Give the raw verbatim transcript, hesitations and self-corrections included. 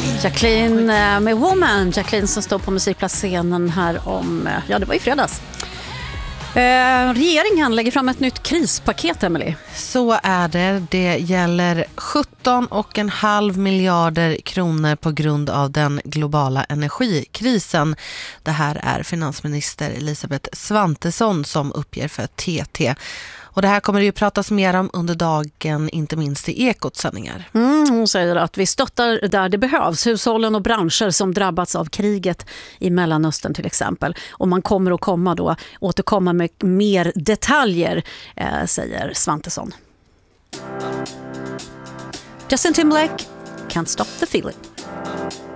Jacqueline med Woman. Jacqueline som står på musikplatsscenen här om, ja det var i fredags. Eh, regeringen lägger fram ett nytt krispaket, Emily. Så är det. Det gäller sjutton och en halv miljarder kronor på grund av den globala energikrisen. Det här är finansminister Elisabeth Svantesson som uppger för T T. Och det här kommer det ju pratas mer om under dagen, inte minst i Ekots sändningar. Mm, hon säger att vi stöttar där det behövs, hushållen och branscher som drabbats av kriget i Mellanöstern till exempel. Och man kommer att komma då, återkomma med mer detaljer, eh, säger Svantesson. Justin Timberlake, Can't Stop the Feeling.